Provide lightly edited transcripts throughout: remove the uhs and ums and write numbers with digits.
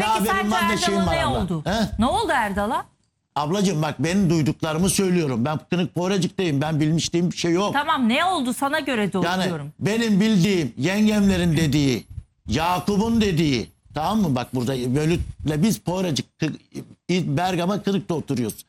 Daha Peki benim sence var ne şeyim Erdal'a var ne abla. oldu? He? Ne oldu Erdal'a? Ablacığım bak benim duyduklarımı söylüyorum. Ben Kınık Poğracık'tayım. Ben bilmiştiğim bir şey yok. Tamam, ne oldu sana göre de Yani diyorum. benim bildiğim yengemlerin dediği, Yakup'un dediği, tamam mı? Bak burada Mevlüt'le biz Poğracık, Bergama Kınık'ta oturuyoruz.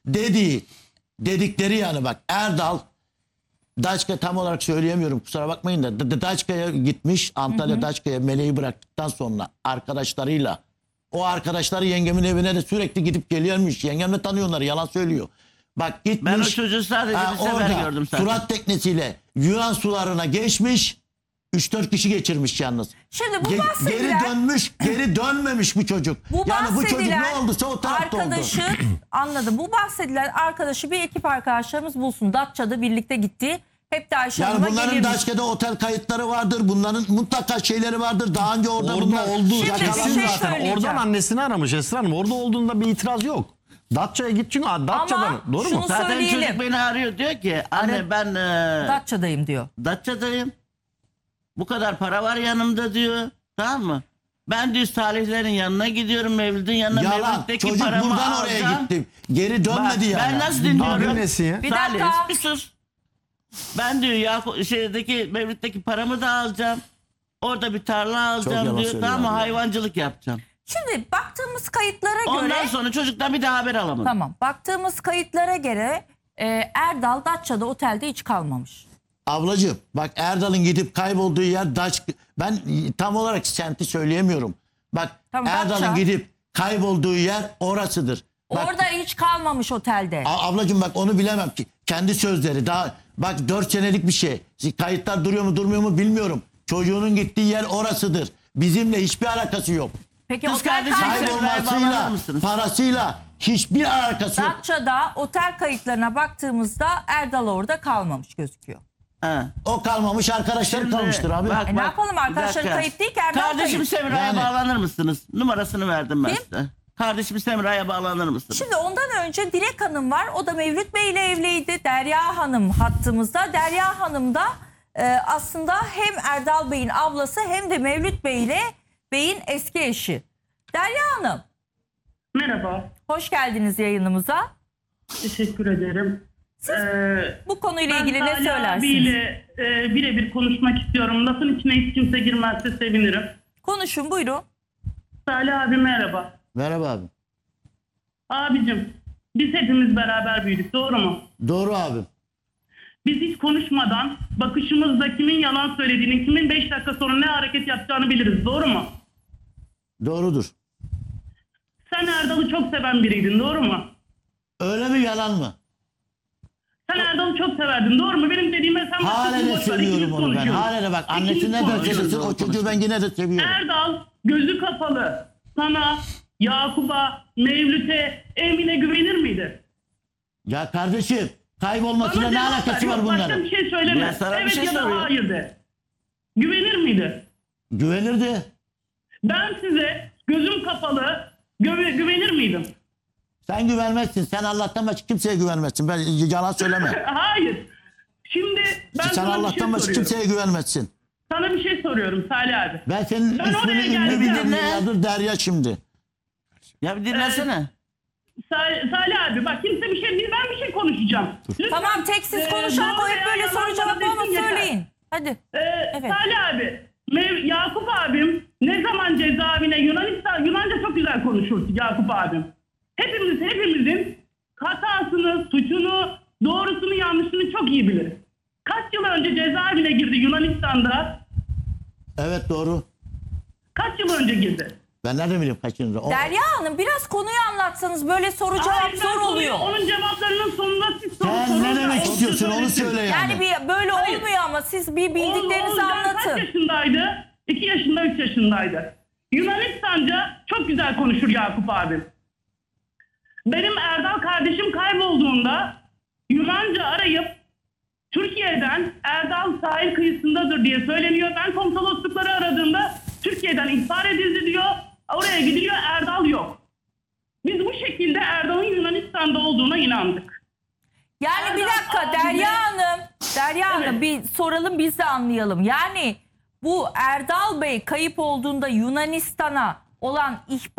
Dedikleri yani bak Erdal, Daçka tam olarak söyleyemiyorum kusura bakmayın da Daçka'ya gitmiş, Antalya Daçka'ya Meleği bıraktıktan sonra arkadaşlarıyla, o arkadaşları yengemin evine de sürekli gidip geliyormuş. Yengem de tanıyor onları, yalan söylüyor. Bak gitmiş. Ben o çocuğu sadece bir sefer orada gördüm zaten. surat teknesiyle Yunan sularına geçmiş. 3-4 kişi geçirmiş yalnız. Şimdi bu Geri bahsedilen... dönmüş, geri dönmemiş bu çocuk. Yani bu çocuk ne olduysa o tarafta oldu. arkadaşı anladım. Bu bahsedilen arkadaşı bir ekip arkadaşlarımız bulsun. Datça'da birlikte gitti. Hep de Ayşe Yani Hanım'a bunların gelirmiş. Daçka'da otel kayıtları vardır. Bunların mutlaka şeyleri vardır. Daha önce orada Orada bunlar olduğu Şimdi bir kesin şey zaten. söyleyeceğim. Oradan annesini aramış Esra Hanım. Orada olduğunda bir itiraz yok. Datça'ya git çünkü Datça'dan. Doğru mu? şunu Zaten söyleyelim. çocuk beni arıyor diyor ki anne ben Datça'dayım diyor. Datça'dayım. Bu kadar para var yanımda diyor. Tamam mı? Ben diyor Salihlerin yanına gidiyorum, Mevlüt'ün yanına. yalan. Mevlüt'teki Çocuk paramı buradan oraya alacağım. gitti. Geri dönmedi Bak, yani. ben nasıl dinliyorum? Adı nesi ya? Bir Salih, dakika. bir sus. Ben diyor şeydeki Mevlüt'teki paramı da alacağım. Orada bir tarla yalan alacağım diyor. söylüyor Tamam mı? abi ya. Hayvancılık yapacağım. Şimdi baktığımız kayıtlara Ondan göre... sonra çocuktan bir daha haber alamadım. Tamam. Baktığımız kayıtlara göre Erdal Datça'da otelde hiç kalmamış. Ablacığım bak Erdal'ın gidip kaybolduğu yer Daçka. Ben tam olarak semti söyleyemiyorum. Bak Tamam, Erdal'ın Datça. gidip kaybolduğu yer orasıdır. Bak, Orada hiç kalmamış otelde. ablacığım bak onu bilemem ki. Kendi sözleri daha bak 4 senelik bir şey. Kayıtlar duruyor mu durmuyor mu bilmiyorum. Çocuğunun gittiği yer orasıdır. Bizimle hiçbir alakası yok. Peki Kız otel kardeşim kayıtları... bağlanır Kaybolmasıyla, mısınız? parasıyla hiçbir alakası yok. Datça'da otel kayıtlarına baktığımızda Erdal orada kalmamış gözüküyor. Ha. O kalmamış arkadaşlar Şimdi kalmıştır abi. Ne yapalım, arkadaşların bir dakika. kayıp değil ki, Erdal Kardeşim kayıp. Semra'ya Yani. bağlanır mısınız? Numarasını verdim ben Kim? size. Kardeşim Semra'ya bağlanır mısınız? Şimdi ondan önce Dilek Hanım var. O da Mevlüt Bey ile evliydi. Derya Hanım hattımızda. Derya Hanım da aslında hem Erdal Bey'in ablası hem de Mevlüt Bey ile Bey'in eski eşi. Derya Hanım, Merhaba, hoş geldiniz yayınımıza. teşekkür ederim. Bu konuyla ilgili ne Ben Salih söylersiniz? abiyle birebir konuşmak istiyorum. Lafın içine hiç kimse girmezse sevinirim. Konuşun, buyurun. Salih abi merhaba. Merhaba abi. Abicim, biz hepimiz beraber büyüdük, doğru mu? Doğru abi. Biz hiç konuşmadan bakışımızda kimin yalan söylediğini, kimin 5 dakika sonra ne hareket yapacağını biliriz, doğru mu? Doğrudur. Sen Erdal'ı çok seven biriydin, doğru mu? Öyle mi yalan mı? Sen Erdal'ı çok severdin, doğru mu? Benim dediğime sen Hala başkasını de boş ver, seviyorum ikimiz onu ben. konuşuyoruz. Hala de bak İkimiz annesi ne konuşuyoruz. derse o çocuğu ben yine de seviyorum. Erdal gözü kapalı sana, Yakup'a, Mevlüt'e, Emine güvenir miydi? Ya kardeşim kaybolmasıyla ne cevap alakası ver. var Yok, başka bunların? bir şey söyleme. Ya sana bir Evet şey ya da soruyorum. hayır de. Güvenir miydi? Güvenirdi. Ben size gözüm kapalı güvenir miydim? Sen güvenmezsin. Sen Allah'tan başka kimseye güvenmezsin. Ben yalan söyleme. Hayır. Şimdi ben Sen sana bir Allah'tan şey başka soruyorum. kimseye güvenmezsin. Sana bir şey soruyorum Salih abi. Ben senin Ben oraya ismini ünlü geldim. bir dünyada Derya şimdi. Ya bir dinlesene. Salih abi bak kimse ben bir şey konuşacağım. Lütfen, Tamam, tek siz konuşarak o doğru hep veya böyle yalan soru cevap bana olmaz, desin yeter. söyleyin. Hadi. Evet. Salih abi, Yakup abim ne zaman cezaevine Yunanca çok güzel konuşur Yakup abim. Hepimizin hatasını, suçunu, doğrusunu, yanlışını çok iyi bilir. Kaç yıl önce cezaevine girdi Yunanistan'da? Evet doğru. Kaç yıl önce girdi? Ben nereden bileyim kaçıncı? Derya Hanım, biraz konuyu anlatsanız, böyle soru cevap Hayır, ben zor soruyu- oluyor. Onun cevaplarının sonunda siz Sen ne demek istiyorsun onu söyle yani. Yani böyle Hayır. olmuyor ama siz bir bildiklerinizi Kaç anlatın. yaşındaydı? 2 yaşında, 3 yaşındaydı. Yunanistanca çok güzel konuşur Yakup abim. Benim Erdal kardeşim kaybolduğunda Yunanca arayıp Türkiye'den Erdal sahil kıyısındadır diye söyleniyor. Ben konsoloslukları aradığımda Türkiye'den ihbar edildi diyor. Oraya gidiliyor, Erdal yok. Biz bu şekilde Erdal'ın Yunanistan'da olduğuna inandık. Yani bir Erdal dakika abime- Derya Hanım Evet. bir soralım, biz de anlayalım. Yani bu Erdal Bey kayıp olduğunda Yunanistan'a olan ihbar